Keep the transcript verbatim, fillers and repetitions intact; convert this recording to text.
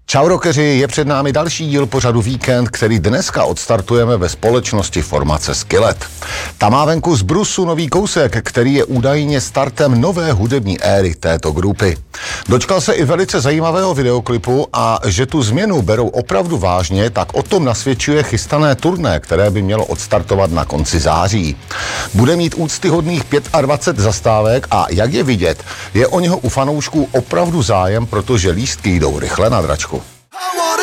Čau rockeři, je před námi další díl pořadu Víkend, který dneska odstartujeme ve společnosti formace Skillet. Ta má venku z brusu nový kousek, který je údajně startem nové hudební éry této grupy. Dočkal se i velice zajímavého videoklipu a že tu změnu berou opravdu vážně, tak o tom nasvědčuje chystané turné, které by mělo odstartovat na konci září. Bude mít úctyhodných dvacet pět zastávek a jak je vidět, je o něho u fanoušků opravdu zájem, protože lístky jdou rychle na dračku.